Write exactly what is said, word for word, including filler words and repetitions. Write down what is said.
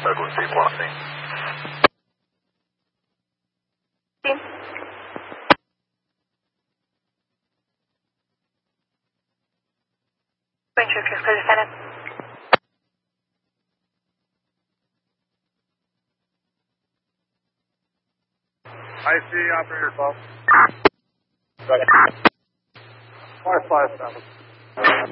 Douglas people on scene. Team. Range Roof, clear descendant. I see operator twelve. Second. Five five seven.